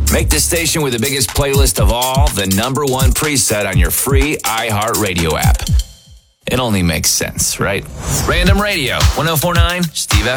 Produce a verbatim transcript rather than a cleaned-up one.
Make the station with the biggest playlist of all the number one preset on your free iHeartRadio app. It only makes sense, right? Random Radio, ten forty-nine, Steve F.